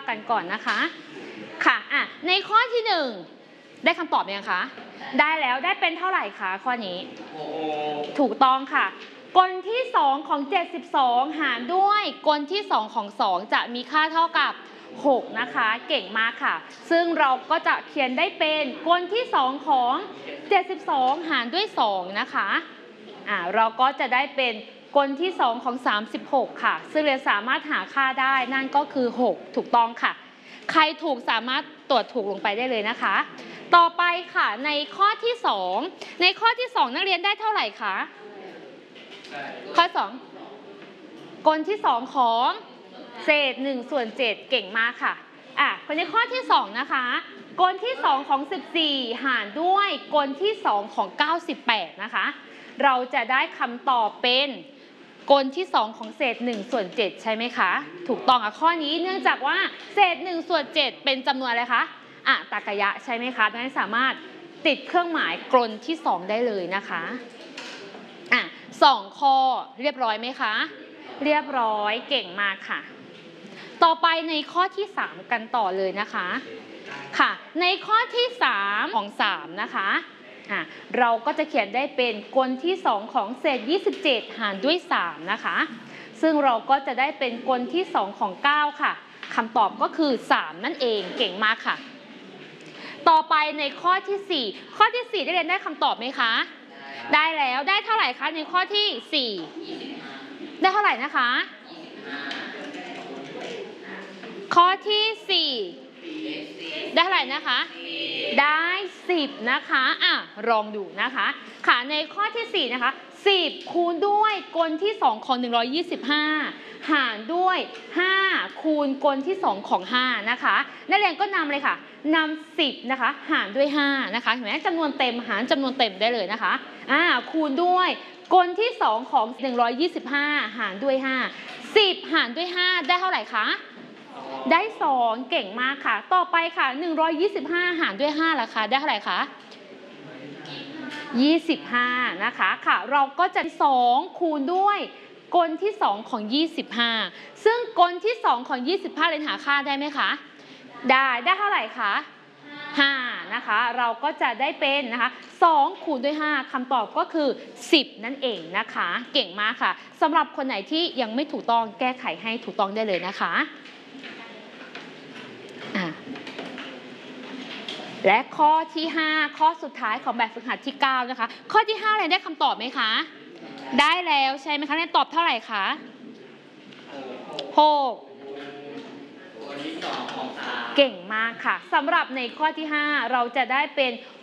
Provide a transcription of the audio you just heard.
กันก่อนนะคะค่ะในข้อที่1ได้คำตอบยังคะได้แล้วได้เป็นเท่าไหร่คะข้อนี้ถูกต้องค่ะกลที่2ของ72หารด้วยกลที่2ของ2จะมีค่าเท่ากับ6นะคะเก่งมากค่ะซึ่งเราก็จะเขียนได้เป็นกลที่2ของ72หารด้วย2นะคะเราก็จะได้เป็นกลที่2ของ36ค่ะซึ่งเรียนสามารถหาค่าได้นั่นก็คือ6ถูกต้องค่ะใครถูกสามารถตรวจถูกลงไปได้เลยนะคะต่อไปค่ะในข้อที่2ในข้อที่2นักเรียนได้เท่าไหร่คะข้อ2กลที่2ของเศษ1ส่วน7เก่งมากค่ะคนในข้อที่2นะคะกลที่2ของ14หารด้วยกลที่2ของ98นะคะเราจะได้คำตอบเป็นกลที่2ของเศษ1ส่วน7ใช่ไหมคะถูกต้องข้อนี้เนื่องจากว่าเศษ1ส่วน7เป็นจำนวนอะไรคะตรรกะใช่ไหมคะดังนั้นสามารถติดเครื่องหมายกลที่2ได้เลยนะคะ2ข้อเรียบร้อยไหมคะเรียบร้อยเก่งมากค่ะต่อไปในข้อที่3กันต่อเลยนะคะค่ะในข้อที่3ของ3นะคะเราก็จะเขียนได้เป็นกลที่2ของเศษ27หารด้วย3นะคะซึ่งเราก็จะได้เป็นกลที่2ของ9ค่ะคำตอบก็คือ3นั่นเองเก่งมากค่ะต่อไปในข้อที่4ข้อที่4ได้เรียนได้คำตอบไหมคะได้แล้วได้เท่าไหร่คะในข้อที่4ได้เท่าไหร่นะคะข้อที่4ได้เท่าไหร่นะคะได้10นะคะลองดูนะคะค่ะในข้อที่4นะคะ10คูณด้วยกลที่2ของ125หารด้วย5คูณกลที่2ของ5นะคะนักเรียนก็นำเลยค่ะนำ10นะคะหารด้วย5นะคะเห็นไหมจำนวนเต็มหารจำนวนเต็มได้เลยนะคะคูณด้วยกลที่2ของ125หารด้วย5 10หารด้วย5ได้เท่าไหร่คะได้2เก่งมากค่ะต่อไปค่ะ125หารด้วย5ล่ะคะได้เท่าไหร่คะ25นะคะค่ะเราก็จะ2คูณด้วยกลที่2ของ25ซึ่งกลที่2ของ25เรียนหาค่าได้ไหมคะได้เท่าไหร่คะ5นะคะเราก็จะได้เป็นนะคะ2คูณด้วย5คำตอบก็คือ10นั่นเองนะคะเก่งมากค่ะสำหรับคนไหนที่ยังไม่ถูกต้องแก้ไขให้ถูกต้องได้เลยนะคะและข้อที่5ข้อสุดท้ายของแบบฝึกหัดที่9นะคะข้อที่5เรียนได้คำตอบไหมคะได้แล้วใช่ไหมคะเรียนตอบเท่าไหร่คะ6เก่งมากค่ะสำหรับในข้อที่5เราจะได้เป็น